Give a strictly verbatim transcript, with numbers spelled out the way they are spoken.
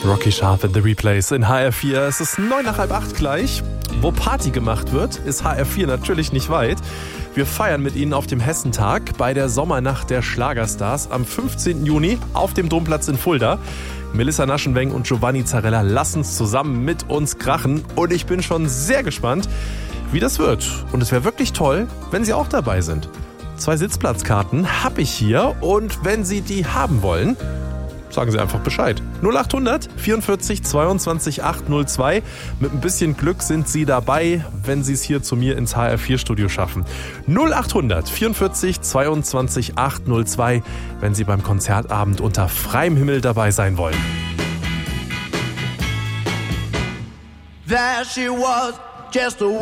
Rocky Sharp and the Replays in H R vier. Es ist neun nach halb acht gleich. Wo Party gemacht wird, ist H R vier natürlich nicht weit. Wir feiern mit Ihnen auf dem Hessentag bei der Sommernacht der Schlagerstars am fünfzehnten Juni auf dem Domplatz in Fulda. Melissa Naschenweng und Giovanni Zarella lassen es zusammen mit uns krachen. Und ich bin schon sehr gespannt, wie das wird. Und es wäre wirklich toll, wenn Sie auch dabei sind. Zwei Sitzplatzkarten habe ich hier. Und wenn Sie die haben wollen, sagen Sie einfach Bescheid. null acht hundert vierundvierzig zweiundzwanzig achthundertzwei. Mit ein bisschen Glück sind Sie dabei, wenn Sie es hier zu mir ins H R vier Studio schaffen. null acht hundert vierundvierzig zweiundzwanzig achthundertzwei, wenn Sie beim Konzertabend unter freiem Himmel dabei sein wollen. There she was, just a